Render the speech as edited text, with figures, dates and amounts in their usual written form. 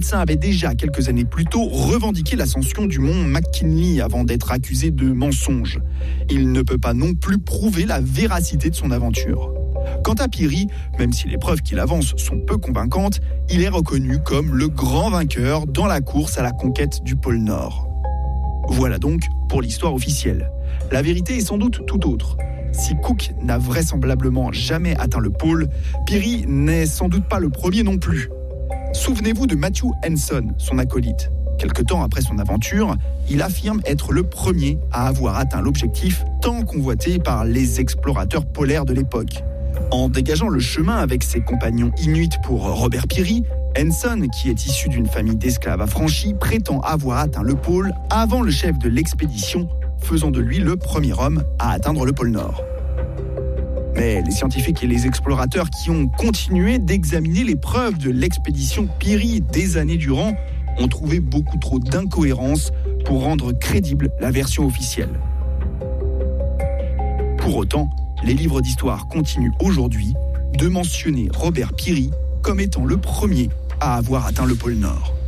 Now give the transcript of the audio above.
médecin avait déjà, quelques années plus tôt, revendiqué l'ascension du mont McKinley avant d'être accusé de mensonge. Il ne peut pas non plus prouver la véracité de son aventure. Quant à Peary, même si les preuves qu'il avance sont peu convaincantes, il est reconnu comme le grand vainqueur dans la course à la conquête du pôle Nord. Voilà donc pour l'histoire officielle. La vérité est sans doute tout autre. Si Cook n'a vraisemblablement jamais atteint le pôle, Peary n'est sans doute pas le premier non plus. Souvenez-vous de Matthew Henson, son acolyte. Quelque temps après son aventure, il affirme être le premier à avoir atteint l'objectif tant convoité par les explorateurs polaires de l'époque. En dégageant le chemin avec ses compagnons inuits pour Robert Peary, Henson, qui est issu d'une famille d'esclaves affranchis, prétend avoir atteint le pôle avant le chef de l'expédition, faisant de lui le premier homme à atteindre le pôle Nord. Mais les scientifiques et les explorateurs qui ont continué d'examiner les preuves de l'expédition Peary des années durant ont trouvé beaucoup trop d'incohérences pour rendre crédible la version officielle. Pour autant, les livres d'histoire continuent aujourd'hui de mentionner Robert Peary comme étant le premier à avoir atteint le pôle Nord.